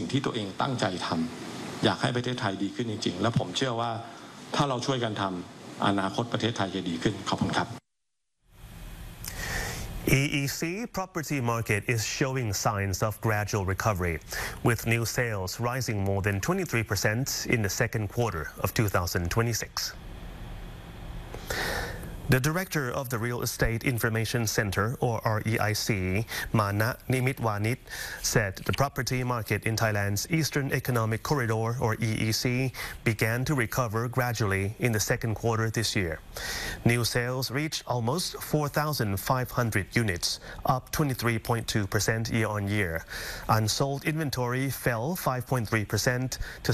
ที่ตัวเองตั้งใจทำอยากให้ประเทศไทยดีขึ้นจริงๆและผมเชื่อว่าถ้าเราช่วยกันทำอนาคตประเทศไทยจะดีขึ้นขอบคุณครับ EEC property market is showing signs of gradual recovery, with new sales rising more than 23% in the second quarter of 2026. The director of the Real Estate Information Center, or REIC, Mana Nimitwanit, said the property market in Thailand's Eastern Economic Corridor, or EEC, began to recover gradually in the second quarter this year. New sales reached almost 4,500 units, up 23.2% year-on-year. Unsold inventory fell 5.3% to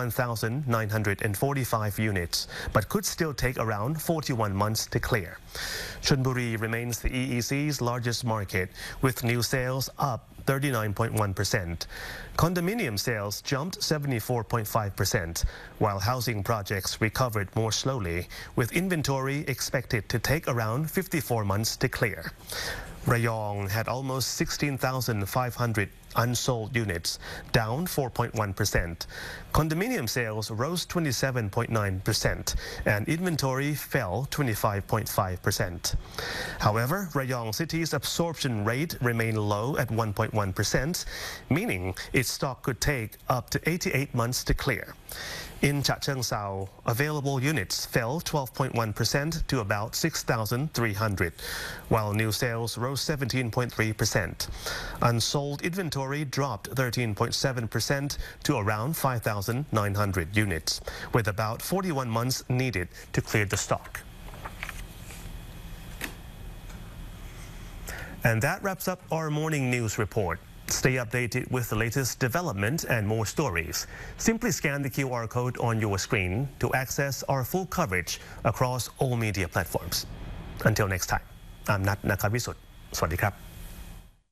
61,945 units, but could still take around 41 months to clear. Chonburi remains the EEC's largest market, with new sales up 39.1%. Condominium sales jumped 74.5%, while housing projects recovered more slowly, with inventory expected to take around 54 months to clear. Rayong had almost 16,500 unsold units, down 4.1%. Condominium sales rose 27.9%, and inventory fell 25.5%. However, Rayong City's absorption rate remained low at 1.1%, meaning its stock could take up to 88 months to clear. In Chachoengsao, available units fell 12.1% to about 6,300, while new sales rose 17.3%. Unsold inventory dropped 13.7% to around 5,900 units, with about 41 months needed to clear the stock. And that wraps up our morning news report. Stay updated with the latest development and more stories. Simply scan the QR code on your screen to access our full coverage across all media platforms. Until next time, I'm Nat Nakavisuth. สวัสดีครับ